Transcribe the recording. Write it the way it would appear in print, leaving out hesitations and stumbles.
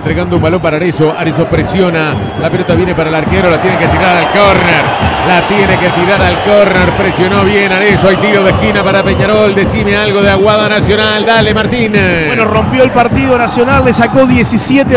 entregando un balón para Arezzo. Arezzo presiona. La pelota viene para el arquero. La tiene que tirar al córner. Presionó bien Arezzo. Hay tiro de esquina para Peñarol. Decime algo de Aguada Nacional. Dale, Martín. Bueno, rompió el partido Nacional. Le sacó 17